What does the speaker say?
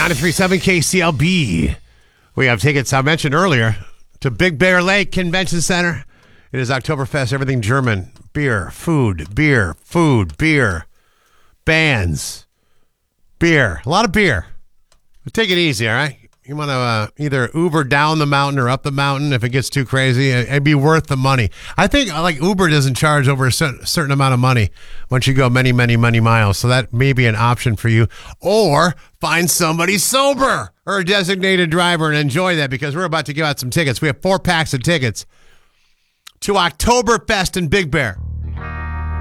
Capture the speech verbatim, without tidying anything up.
ninety-three point seven K C L B. We have tickets, I mentioned earlier, to Big Bear Lake Convention Center. It is Oktoberfest, everything German. Beer, food, beer, food, beer, bands, beer. A lot of beer. But take it easy, all right? You want to uh, either Uber down the mountain or up the mountain if it gets too crazy. It'd be worth the money. I think like Uber doesn't charge over a certain amount of money once you go many, many, many miles. So that may be an option for you. Or find somebody sober or a designated driver and enjoy that, because we're about to give out some tickets. We have four packs of tickets to Oktoberfest in Big Bear.